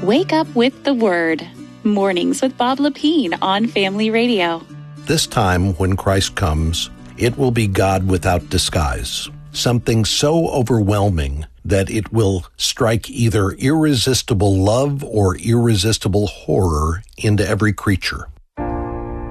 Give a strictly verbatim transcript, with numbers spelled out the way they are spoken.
Wake Up with the Word. Mornings with Bob Lepine on Family Radio. This time, when Christ comes, it will be God without disguise. Something so overwhelming that it will strike either irresistible love or irresistible horror into every creature.